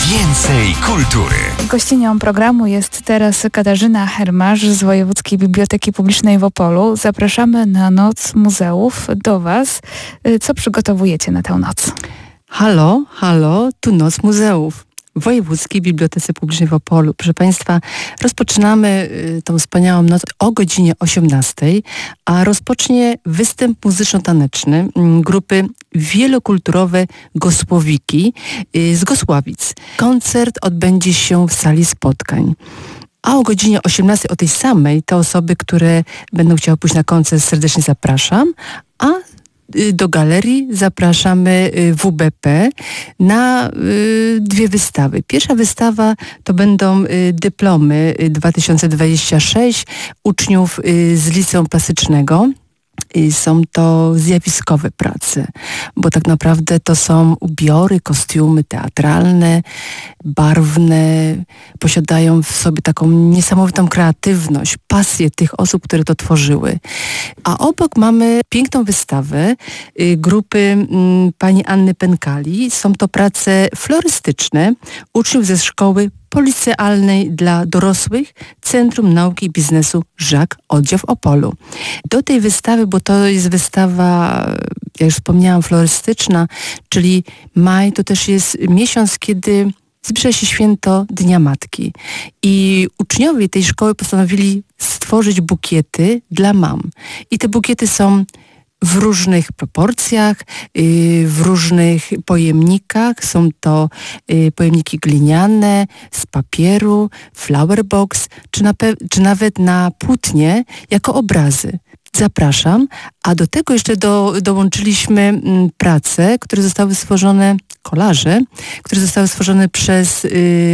Więcej kultury. Gościnią programu jest teraz Katarzyna Hermasz z Wojewódzkiej Biblioteki Publicznej w Opolu. Zapraszamy na Noc Muzeów do Was. Co przygotowujecie na tę noc? Halo, tu Noc Muzeów w Wojewódzkiej Bibliotece Publicznej w Opolu. Proszę Państwa, rozpoczynamy tą wspaniałą noc o godzinie 18, a rozpocznie występ muzyczno-taneczny grupy wielokulturowe Gosłowiki z Gosławic. Koncert odbędzie się w sali spotkań. A o godzinie 18, o tej samej, te osoby, które będą chciały pójść na koncert, serdecznie zapraszam, a do galerii zapraszamy WBP na dwie wystawy. Pierwsza wystawa to będą dyplomy 2026 uczniów z Liceum Plastycznego. Są to zjawiskowe prace, bo tak naprawdę to są ubiory, kostiumy teatralne, barwne, posiadają w sobie taką niesamowitą kreatywność, pasję tych osób, które to tworzyły. A obok mamy piękną wystawę grupy pani Anny Pękali. Są to prace florystyczne uczniów ze szkoły policealnej dla dorosłych Centrum Nauki i Biznesu ŻAK, oddział w Opolu. Do tej wystawy, bo to jest wystawa, jak już wspomniałam, florystyczna, czyli maj to też jest miesiąc, kiedy zbliża się święto Dnia Matki. I uczniowie tej szkoły postanowili stworzyć bukiety dla mam. I te bukiety są w różnych proporcjach, w różnych pojemnikach. Są to pojemniki gliniane, z papieru, flower box, czy nawet na płótnie jako obrazy. Zapraszam, a do tego jeszcze dołączyliśmy prace, które zostały stworzone, kolaże, które zostały stworzone przez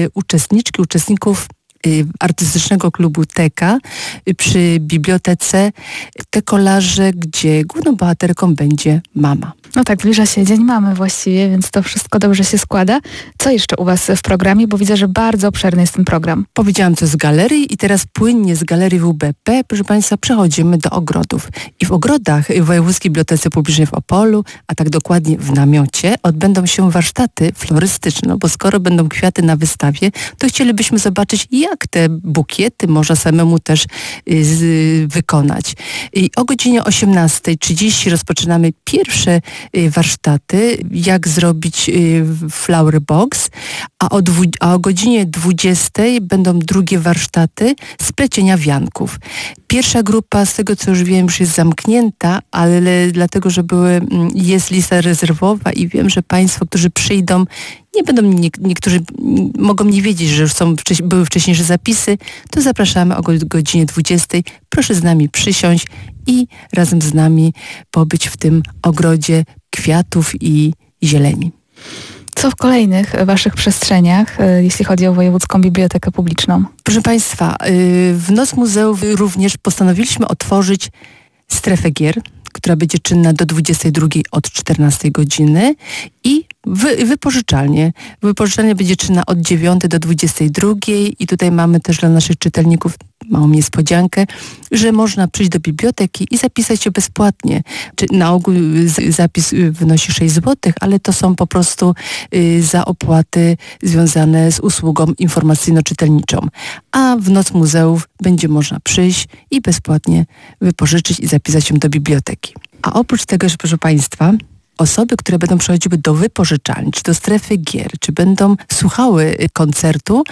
uczestników artystycznego klubu Teka przy bibliotece. Te kolaże, gdzie główną bohaterką będzie mama. No tak, zbliża się Dzień Mamy właściwie, więc to wszystko dobrze się składa. Co jeszcze u Was w programie? Bo widzę, że bardzo obszerny jest ten program. Powiedziałam co z galerii i teraz płynnie z galerii WBP, proszę Państwa, przechodzimy do ogrodów. I w ogrodach w Wojewódzkiej Bibliotece Publicznej w Opolu, a tak dokładnie w namiocie, odbędą się warsztaty florystyczne, bo skoro będą kwiaty na wystawie, to chcielibyśmy zobaczyć, jak te bukiety można samemu też wykonać. I o godzinie 18:30 rozpoczynamy pierwsze warsztaty, jak zrobić flower box, a o godzinie 20:00 będą drugie warsztaty z plecienia wianków. Pierwsza grupa, z tego co już wiem, już jest zamknięta, ale dlatego, że jest lista rezerwowa i wiem, że Państwo, którzy przyjdą, nie będą, niektórzy mogą nie wiedzieć, że już były wcześniejsze zapisy, to zapraszamy o godzinie 20:00. Proszę z nami przysiąść i razem z nami pobyć w tym ogrodzie kwiatów i zieleni. Co w kolejnych Waszych przestrzeniach, jeśli chodzi o Wojewódzką Bibliotekę Publiczną? Proszę Państwa, w Noc Muzeów również postanowiliśmy otworzyć strefę gier, która będzie czynna do 22:00 od 14:00 godziny i wypożyczalnie. Wypożyczalnia będzie czynna od 9:00 do 22:00 i tutaj mamy też dla naszych czytelników małą niespodziankę, że można przyjść do biblioteki i zapisać się bezpłatnie. Na ogół zapis wynosi 6 zł, ale to są po prostu za opłaty związane z usługą informacyjno-czytelniczą. A w Noc Muzeów będzie można przyjść i bezpłatnie wypożyczyć i zapisać się do biblioteki. A oprócz tego, że proszę Państwa, osoby, które będą przychodziły do wypożyczalni, czy do strefy gier, czy będą słuchały koncertu,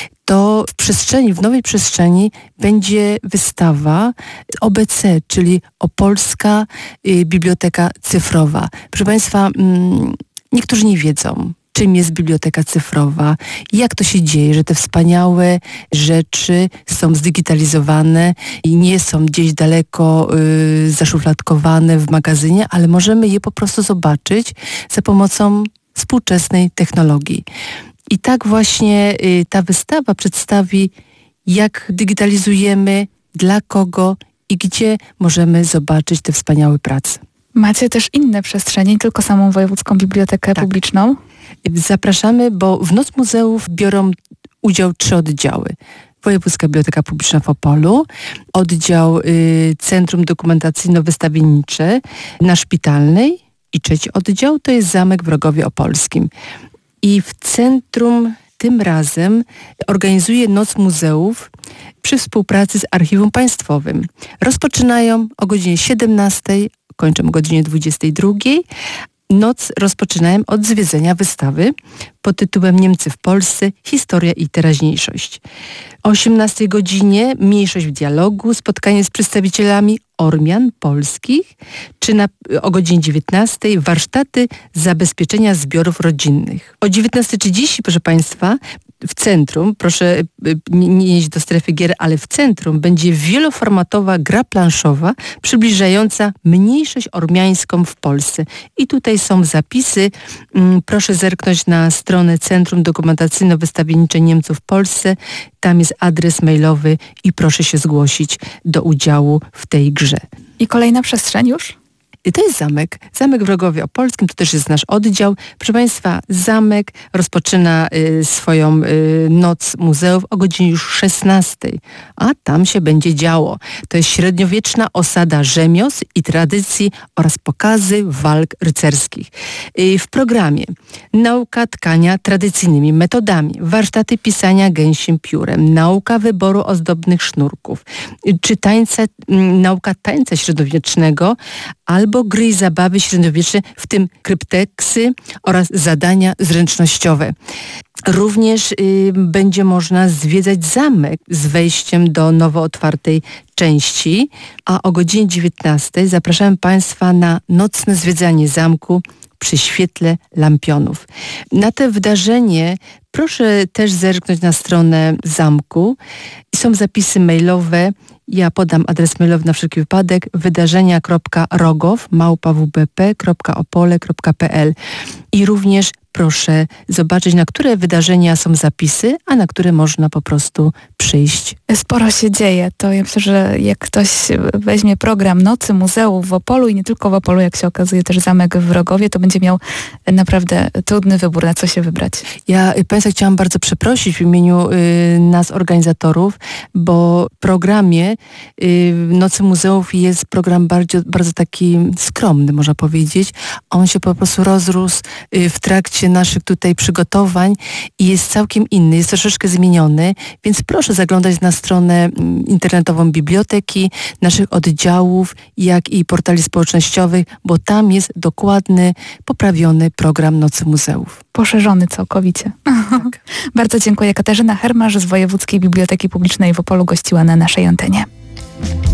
to w nowej przestrzeni będzie wystawa OBC, czyli Opolska Biblioteka Cyfrowa. Proszę Państwa, niektórzy nie wiedzą, czym jest biblioteka cyfrowa, jak to się dzieje, że te wspaniałe rzeczy są zdigitalizowane i nie są gdzieś daleko zaszufladkowane w magazynie, ale możemy je po prostu zobaczyć za pomocą współczesnej technologii. I tak właśnie ta wystawa przedstawi, jak digitalizujemy, dla kogo i gdzie możemy zobaczyć te wspaniałe prace. Macie też inne przestrzenie, nie tylko samą Wojewódzką Bibliotekę Publiczną? Zapraszamy, bo w Noc Muzeów biorą udział 3 oddziały. Wojewódzka Biblioteka Publiczna w Opolu, oddział Centrum Dokumentacyjno-Wystawiennicze na Szpitalnej i 3 oddział to jest Zamek w Rogowie Opolskim. I w centrum tym razem organizuje Noc Muzeów przy współpracy z Archiwum Państwowym. Rozpoczynają o godzinie 17, kończą o godzinie 22. Noc rozpoczynałem od zwiedzenia wystawy pod tytułem Niemcy w Polsce – Historia i teraźniejszość. O 18 godzinie mniejszość w dialogu, spotkanie z przedstawicielami Ormian polskich, czy o godzinie 19 warsztaty zabezpieczenia zbiorów rodzinnych. O 19:30, proszę Państwa, w centrum, proszę nie iść do strefy gier, ale w centrum będzie wieloformatowa gra planszowa przybliżająca mniejszość ormiańską w Polsce. I tutaj są zapisy. Proszę zerknąć na stronę Centrum Dokumentacyjno-Wystawiennicze Niemców w Polsce. Tam jest adres mailowy i proszę się zgłosić do udziału w tej grze. I kolejna przestrzeń już? To jest Zamek w Rogowie Opolskim, to też jest nasz oddział. Proszę Państwa, zamek rozpoczyna swoją Noc Muzeów o godzinie już 16, a tam się będzie działo. To jest średniowieczna osada rzemiosł i tradycji oraz pokazy walk rycerskich. W programie nauka tkania tradycyjnymi metodami, warsztaty pisania gęsim piórem, nauka wyboru ozdobnych sznurków, czy nauka tańca średniowiecznego, albo gry i zabawy średniowieczne, w tym krypteksy oraz zadania zręcznościowe. Również będzie można zwiedzać zamek z wejściem do nowo otwartej części, a o godzinie 19 zapraszam Państwa na nocne zwiedzanie zamku przy świetle lampionów. Na to wydarzenie proszę też zerknąć na stronę zamku. Są zapisy mailowe. Ja podam adres mailowy na wszelki wypadek: wydarzenia.rogow@wbp.opole.pl. I również proszę zobaczyć, na które wydarzenia są zapisy, a na które można po prostu przyjść. Sporo się dzieje. To ja myślę, że jak ktoś weźmie program Nocy Muzeów w Opolu i nie tylko w Opolu, jak się okazuje też zamek w Rogowie, to będzie miał naprawdę trudny wybór, na co się wybrać. Ja Państwa chciałam bardzo przeprosić w imieniu nas organizatorów, bo w programie Nocy Muzeów jest program bardzo taki skromny, można powiedzieć. On się po prostu rozrósł w trakcie naszych tutaj przygotowań i jest całkiem inny, jest troszeczkę zmieniony, więc proszę zaglądać na stronę internetową biblioteki, naszych oddziałów, jak i portali społecznościowych, bo tam jest dokładny, poprawiony program Nocy Muzeów. Poszerzony całkowicie. Tak. Bardzo dziękuję. Katarzyna Hermasz z Wojewódzkiej Biblioteki Publicznej w Opolu gościła na naszej antenie.